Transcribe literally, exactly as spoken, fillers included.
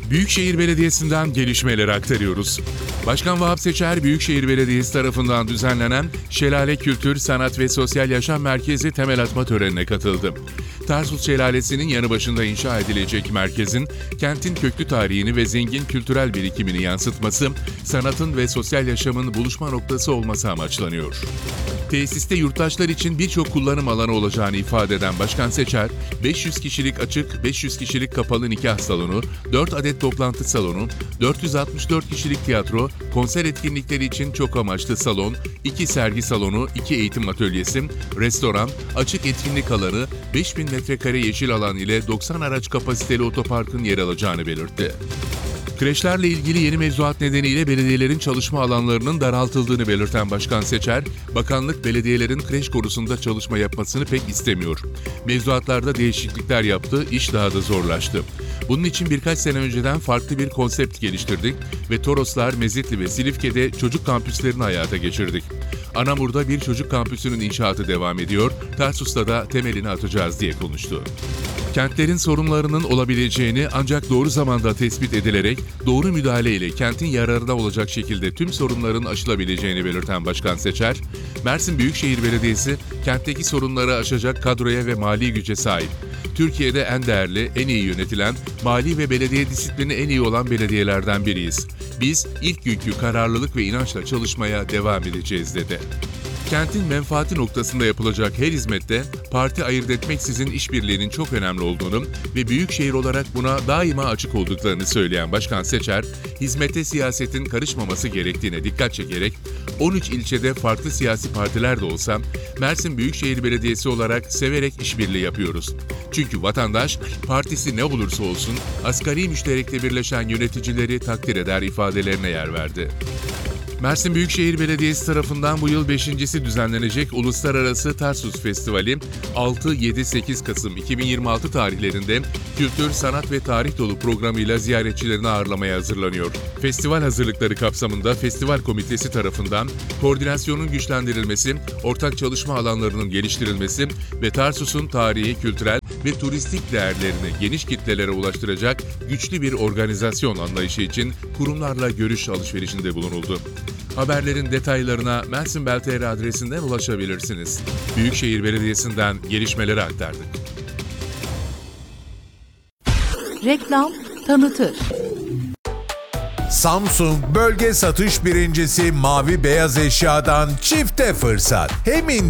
Büyükşehir Belediyesi'nden gelişmeleri aktarıyoruz. Başkan Vahap Seçer, Büyükşehir Belediyesi tarafından düzenlenen Şelale Kültür, Sanat ve Sosyal Yaşam Merkezi temel atma törenine katıldı. Tarsus Şelalesi'nin yanı başında inşa edilecek merkezin, kentin köklü tarihini ve zengin kültürel birikimini yansıtması, sanatın ve sosyal yaşamın buluşma noktası olması amaçlanıyor. Tesiste yurttaşlar için birçok kullanım alanı olacağını ifade eden Başkan Seçer, beş yüz kişilik açık, beş yüz kişilik kapalı nikah salonu, dört adet toplantı salonu, dört yüz altmış dört kişilik tiyatro, konser etkinlikleri için çok amaçlı salon, iki sergi salonu, iki eğitim atölyesi, restoran, açık etkinlik alanı, beş bin metrekare yeşil alan ile doksan araç kapasiteli otoparkın yer alacağını belirtti. Kreşlerle ilgili yeni mevzuat nedeniyle belediyelerin çalışma alanlarının daraltıldığını belirten Başkan Seçer, bakanlık belediyelerin kreş konusunda çalışma yapmasını pek istemiyor. Mevzuatlarda değişiklikler yaptı, iş daha da zorlaştı. Bunun için birkaç sene önceden farklı bir konsept geliştirdik ve Toroslar, Mezitli ve Silifke'de çocuk kampüslerini hayata geçirdik. Anamur'da bir çocuk kampüsünün inşaatı devam ediyor, Tarsus'ta da temelini atacağız diye konuştu. Kentlerin sorunlarının olabileceğini ancak doğru zamanda tespit edilerek doğru müdahale ile kentin yararına olacak şekilde tüm sorunların aşılabileceğini belirten Başkan Seçer, Mersin Büyükşehir Belediyesi kentteki sorunları aşacak kadroya ve mali güce sahip. Türkiye'de en değerli, en iyi yönetilen, mali ve belediye disiplini en iyi olan belediyelerden biriyiz. Biz ilk günkü kararlılık ve inançla çalışmaya devam edeceğiz dedi. Kentin menfaati noktasında yapılacak her hizmette parti ayırt etmeksizin işbirliğinin çok önemli olduğunu ve büyükşehir olarak buna daima açık olduklarını söyleyen Başkan Seçer, hizmete siyasetin karışmaması gerektiğine dikkat çekerek, on üç ilçede farklı siyasi partiler de olsa, Mersin Büyükşehir Belediyesi olarak severek işbirliği yapıyoruz. Çünkü vatandaş, partisi ne olursa olsun, asgari müşterekte birleşen yöneticileri takdir eder ifadelerine yer verdi. Mersin Büyükşehir Belediyesi tarafından bu yıl beşincisi düzenlenecek Uluslararası Tarsus Festivali altı yedi sekiz Kasım iki bin yirmi altı tarihlerinde kültür, sanat ve tarih dolu programıyla ziyaretçilerini ağırlamaya hazırlanıyor. Festival hazırlıkları kapsamında Festival Komitesi tarafından koordinasyonun güçlendirilmesi, ortak çalışma alanlarının geliştirilmesi ve Tarsus'un tarihi, kültürel ve turistik değerlerini geniş kitlelere ulaştıracak güçlü bir organizasyon anlayışı için kurumlarla görüş alışverişinde bulunuldu. Haberlerin detaylarına Mersin Bel T R adresinden ulaşabilirsiniz. Büyükşehir Belediyesi'nden gelişmeleri aktardık. Reklam tanıtır. Samsung bölge satış birincisi Mavi Beyaz Eşya'dan çifte fırsat. Hem